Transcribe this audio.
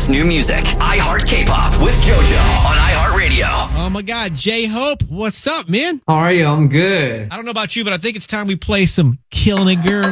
best new music. iHeart K-Pop with JoJo on iHeartRadio. Oh my God, J-Hope, what's up, man? How are you? I'm good. I don't know about you, but I think it's time we play some Killing a Girl.